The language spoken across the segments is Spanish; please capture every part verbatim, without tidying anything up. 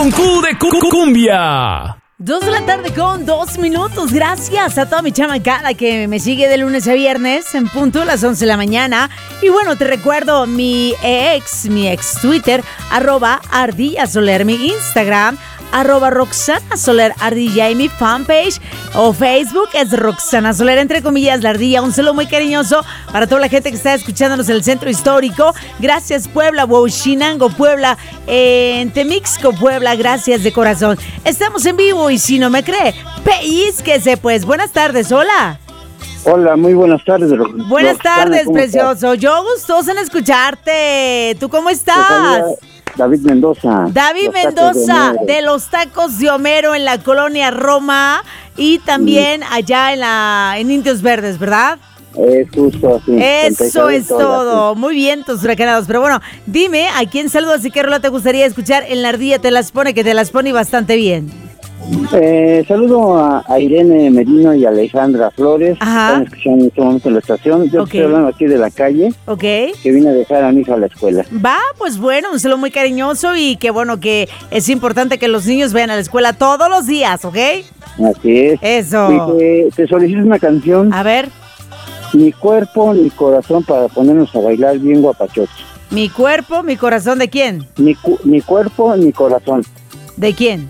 Con Q de cu- cumbia. Dos de la tarde con dos minutos. Gracias a toda mi chamacada que me sigue de lunes a viernes en punto a las once de la mañana. Y bueno, te recuerdo mi ex, mi ex Twitter, arroba Ardilla Soler, mi Instagram, arroba Roxana Soler Ardilla, y mi fanpage o Facebook es Roxana Soler, entre comillas, la Ardilla. Un saludo muy cariñoso para toda la gente que está escuchándonos en el centro histórico. Gracias, Puebla, Huachinango, Puebla, eh, en Temixco, Puebla. Gracias de corazón. Estamos en vivo y si no me cree, pellizquese pues. Buenas tardes, hola. Hola, muy buenas tardes. Buenas tardes, precioso. Estás? Yo gustoso en escucharte. ¿Tú cómo estás? David Mendoza. David Mendoza, de, de los tacos de Homero en la colonia Roma y también sí. allá en la en Indios Verdes, ¿verdad? Es justo así. Eso es todo. Así. Muy bien, tus huracanados. Pero bueno, dime, ¿a quién saludas y qué rola te gustaría escuchar en la Ardilla? Te las pone, que te las pone bastante bien. Eh, saludo a, a Irene Merino y a Alejandra Flores. Ajá. Están escuchando en este momento en la estación. Yo okay. estoy hablando aquí de la calle. Ok. Que vine a dejar a mi hija a la escuela. Va, pues bueno, un saludo muy cariñoso y que bueno que es importante que los niños vayan a la escuela todos los días, ¿ok? Así es. Eso. Y te, te solicito una canción. A ver. Mi cuerpo, mi corazón, para ponernos a bailar bien guapachosos. Mi cuerpo, mi corazón, ¿de quién? Mi, cu- mi cuerpo, mi corazón. ¿De quién?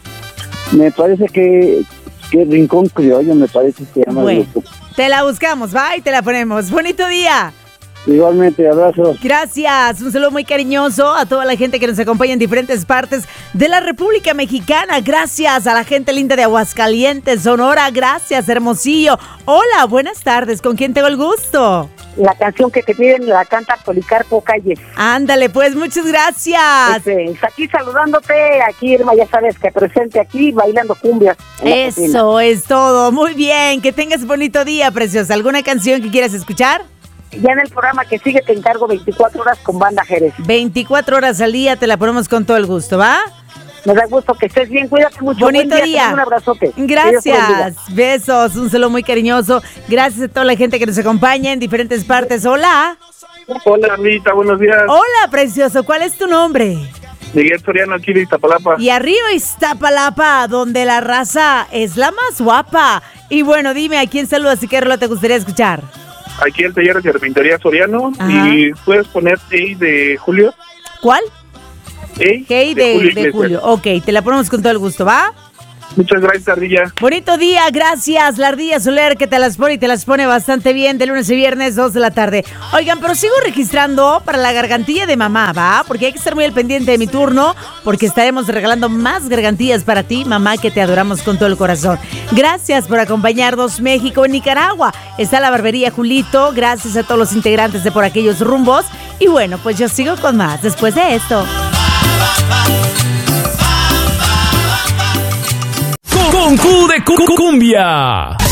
Me parece que, que Rincón Criollo, me parece que se llama. Bueno, el grupo. Te la buscamos, va, y te la ponemos. Bonito día. Igualmente, abrazos. Gracias, un saludo muy cariñoso a toda la gente que nos acompaña en diferentes partes de la República Mexicana. Gracias a la gente linda de Aguascalientes, Sonora. Gracias, Hermosillo. Hola, buenas tardes. ¿Con quién tengo el gusto? La canción que te piden la canta Policarpo Calles. Ándale, pues, muchas gracias. Este, está aquí saludándote, aquí Irma, ya sabes que presente aquí bailando cumbias. Eso es todo, muy bien, que tengas bonito día, preciosa. ¿Alguna canción que quieras escuchar? Ya en el programa que sigue te encargo veinticuatro horas con Banda Jerez. veinticuatro horas al día, te la ponemos con todo el gusto, ¿va? Me da gusto que estés bien, cuídate mucho. Bonito Buen día, día. Un abrazote. Gracias, besos, un saludo muy cariñoso. Gracias a toda la gente que nos acompaña en diferentes partes. Hola. Hola, Rita, buenos días. Hola, precioso, ¿cuál es tu nombre? Miguel Soriano, aquí de Iztapalapa. Y arriba Iztapalapa, donde la raza es la más guapa. Y bueno, dime, ¿a quién saludas y qué rola te gustaría escuchar? Aquí el taller de carpintería Soriano. Ajá. Y puedes poner Hey de Julio. ¿Cuál? Hey, Hey de, de, Julio, de Julio. Ok, te la ponemos con todo el gusto, ¿va? Muchas gracias, Ardilla. Bonito día, gracias, la Ardilla Soler, que te las pone y te las pone bastante bien de lunes a viernes, dos de la tarde. Oigan, pero sigo registrando para la gargantilla de mamá, ¿va? Porque hay que estar muy al pendiente de mi turno, porque estaremos regalando más gargantillas para ti, mamá, que te adoramos con todo el corazón. Gracias por acompañarnos, México. En Nicaragua está la barbería Julito, gracias a todos los integrantes de Por Aquellos Rumbos. Y bueno, pues yo sigo con más después de esto. Con Q de cu- cumbia.